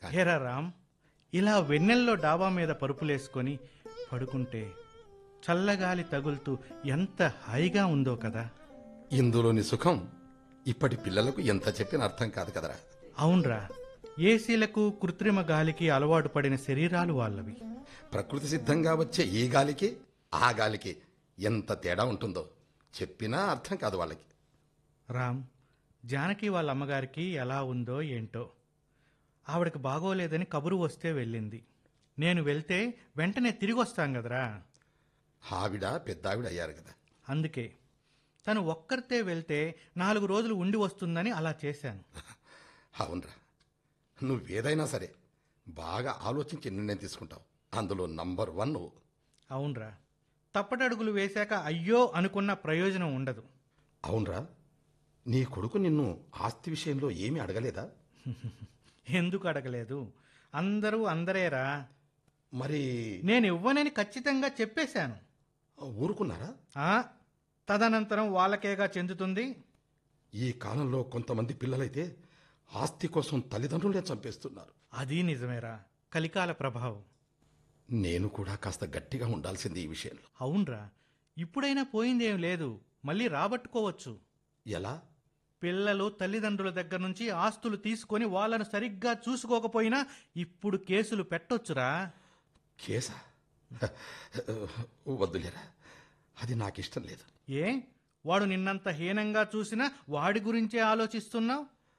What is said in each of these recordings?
Hera Ram, ఇలా వెన్నెల్లో డాబా మీద పరుపులేసుకొని పడుకుంటే చల్లగాలి తగులుతూ ఎంత హాయిగా ఉందో కదా. ఇందులోని సుఖం ఇప్పటి పిల్లలకు ఎంత చెప్పిన అర్థం కాదు కదరా. అవునరా, ఏసీలకు కృత్రిమ గాలికి అలవాటు పడిన శరీరాలు వాళ్ళవి. ప్రకృతి సిద్ధంగా వచ్చే ఈ గాలికి ఆ గాలికి ఎంత తేడా ఉంటుందో చెప్పినా అర్థం కాదు వాళ్ళకి. రామ్, జానకి వాళ్ళ అమ్మగారికి ఎలా ఉందో ఏంటో. ఆవిడకి బాగోలేదని కబురు వస్తే వెళ్ళింది. నేను వెళ్తే వెంటనే తిరిగి వస్తాం కదరా. ఆవిడ పెద్దావిడ అయ్యారు కదా. అందుకే తను ఒక్కరితే వెళ్తే 4 రోజులు ఉండి వస్తుందని అలా చేశాను. అవునరా, నువ్వేదైనా సరే బాగా ఆలోచించి నిర్ణయం తీసుకుంటావు. అందులో నంబర్ 1 నువ్వు. అవునరా, తప్పటడుగులు వేశాక అయ్యో అనుకున్న ప్రయోజనం ఉండదు. అవునరా, నీ కొడుకు నిన్ను ఆస్తి విషయంలో ఏమీ అడగలేదా? ఎందుకు అడగలేదు? అందరూ అందరేరా. మరి నేను ఇవ్వనని ఖచ్చితంగా చెప్పేశాను. ఊరుకున్నారా? తదనంతరం వాళ్ళకేగా చెందుతుంది. ఈ కాలంలో కొంతమంది పిల్లలైతే ఆస్తి కోసం తల్లిదండ్రులే చంపేస్తున్నారు. అది నిజమేరా, కలికాల ప్రభావం. నేను కూడా కాస్త గట్టిగా ఉండాల్సింది ఈ విషయంలో. అవునరా, ఇప్పుడైనా పోయిందేం లేదు, మళ్ళీ రాబట్టుకోవచ్చు. ఎలా? పిల్లలు తల్లిదండ్రుల దగ్గర నుంచి ఆస్తులు తీసుకొని వాళ్ళను సరిగ్గా చూసుకోకపోయినా ఇప్పుడు కేసులు పెట్టొచ్చురా. కేసా? వద్దులేరా, అది నాకిష్టం లేదు. ఏ, వాడు నిన్నంత హీనంగా చూసినా వాడి గురించే ఆలోచిస్తున్నావు?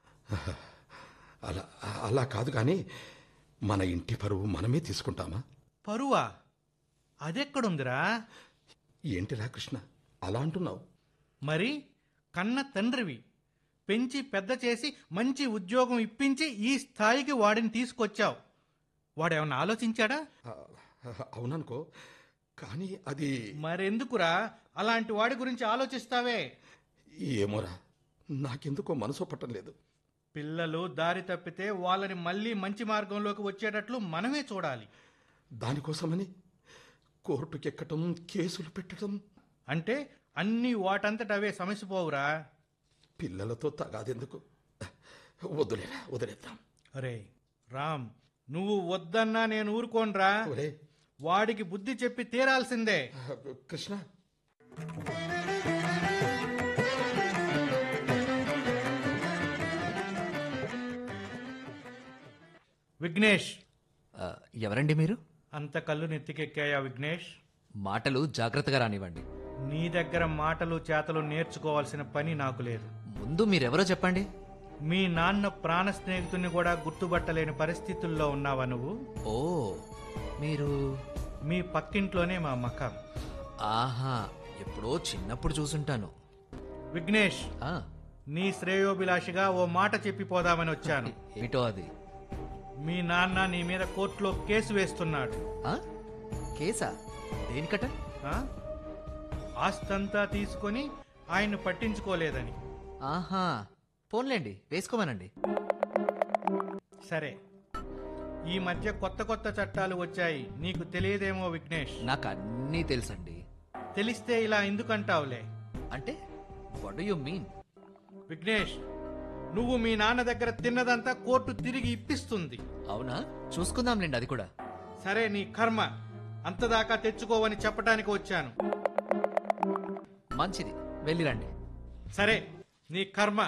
అలా అలా కాదు కానీ మన ఇంటి పరువు మనమే తీసుకుంటామా? పరువా? అదెక్కడుందిరా? ఏంటిరా కృష్ణ అలా అంటున్నావు? మరి కన్న తండ్రివి, పెంచి పెద్ద చేసి మంచి ఉద్యోగం ఇప్పించి ఈ స్థాయికి వాడిని తీసుకొచ్చావు. వాడేమన్నా ఆలోచించాడా? అవుననుకో, కానీ అది... మరెందుకురా అలాంటి వాడి గురించి ఆలోచిస్తావే? ఏమోరా, నాకెందుకో మనసు పట్టం లేదు. పిల్లలు దారి తప్పితే వాళ్ళని మళ్ళీ మంచి మార్గంలోకి వచ్చేటట్లు మనమే చూడాలి. దానికోసమని కోర్టుకెక్కటం, కేసులు పెట్టడం అంటే అన్నీ వాటంతటవే సమసిపోవురా. పిల్లలతో తగాదెందుకు? వద్దులేరా, వదిలేద్దాం. అరే రామ్, నువ్వు వద్దన్నా నేను ఊరుకోనరా. ఒరే వాడికి బుద్ధి చెప్పి తీరాల్సిందే. కృష్ణ, విఘ్నేష్. ఎవరండి మీరు? అంత కళ్ళు నెత్తికెక్కాయా విఘ్నేష్? మాటలు జాగ్రత్తగా రానివ్వండి. నీ దగ్గర మాటలు చేతలు నేర్చుకోవాల్సిన పని నాకు లేదు. ముందు మీరెవరో చెప్పండి. మీ నాన్న ప్రాణ స్నేహితుని కూడా గుర్తుపట్టలేని పరిస్థితుల్లో ఉన్నావా నువ్వు? ఓ, మీరు... మీ పక్కింట్లోనే మా మకాం. ఆహా, ఎప్పుడో చిన్నప్పుడు చూసుంటాను. విఘ్నేష్, ఆ, నీ శ్రేయోభిలాషిగా ఓ మాట చెప్పిపోదామని వచ్చాను. ఏమిటో అది? మీ నాన్న నీ మీద కోర్టులో కేసు వేస్తున్నాడు. ఆ? కేసా? దేనికట? ఆస్తంతా తీసుకొని ఆయన్ను పట్టించుకోలేదని. ఆహా, పోన్లేండి, వేసుకోమనండి. సరే, ఈ మధ్య కొత్త కొత్త చట్టాలు వచ్చాయి, నీకు తెలియదేమో విఘ్నేష్. నాకు అన్నీ తెలుసండి. తెలిస్తే ఇలా ఎందుకంటావులే? అంటే what do you mean? Vignesh, నువ్వు మీ నాన్న దగ్గర తిన్నదంతా కోర్టు తిరిగి ఇప్పిస్తుంది. అవునా? చూసుకుందాంలేండి అది కూడా. సరే, నీ కర్మ. అంతదాకా తెచ్చుకోవని చెప్పడానికి వచ్చాను. మంచిది, వెళ్ళిరండి. సరే, నీ కర్మ.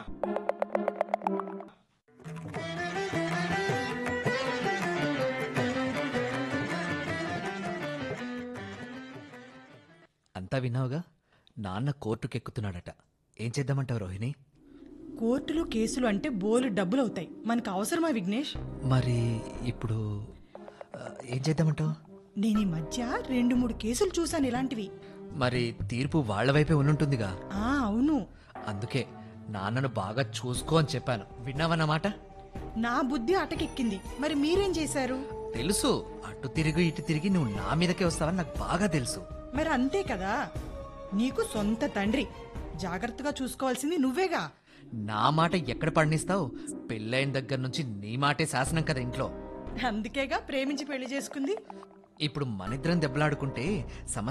అంతా విన్నావుగా? నాన్న కోర్టుకెక్కుతున్నాడట. ఏం చేద్దామంటావు రోహిణి? కోర్టులో కేసులు అంటే బోలు డబ్బులు అవుతాయి. మనకు అవసరమా విఘ్నేష్? మరి ఇప్పుడు ఏం చేద్దామంటావు? నేను ఈ మధ్య 2-3 కేసులు చూశాను ఇలాంటివి. మరి తీర్పు వాళ్ల వైపే ఉంటుందిగా. అవును. అందుకే నాన్నను బాగా చూసుకో అని చెప్పాను. విన్నావన్నమాట? నా బుద్ధి అటకెక్కింది. మరి మీరేం చేశారు? తెలుసు, అటు తిరిగి ఇటు తిరిగి నువ్వు నా మీదకే వస్తావని నాకు బాగా తెలుసు. మరి అంతే కదా, నీకు సొంత తండ్రి, జాగ్రత్తగా చూసుకోవాల్సింది నువ్వేగా. నా మాట ఎక్కడ పండిస్తావు? పెళ్ళైన దగ్గర నుంచి నీ మాటే శాసనం కదా ఇంట్లో. అందుకేగా ప్రేమించి పెళ్లి చేసుకుంది. ఇప్పుడు మనిద్దరం దెబ్బలాడుకుంటే సమస్య